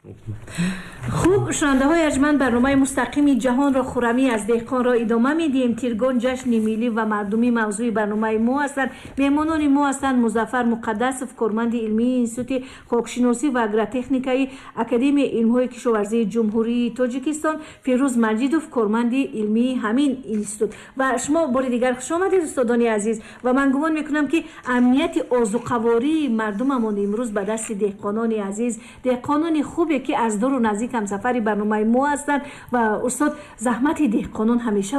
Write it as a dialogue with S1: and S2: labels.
S1: خب شنونده های ارجمند، برنامه مستقیم جهان را خرمی از دهقان را ادامه میدیم. تیرگان جشن ملی و مردمی موضوع برنامه ما هستند. مهمانان ما هستند مظفر مقدسов، کارمند علمی انستیتوت خاکشناسی و اگرotexnikայի اکادمی علم‌های کشاورزی جمهوری تاجیکستان، فیروز مجیدов، کارمند علمی همین انستیتوت. و شما بار دیگر خوش آمدید استادان عزیز. و من گمان میکنم که امنیت آذوقه‌واری مردممان امروز به دست دهقانان عزیز، دهقانان خوبی که از دور و نزدیک هم سفری برنامه ما هستند. و استاد، زحمت دهقانان همیشه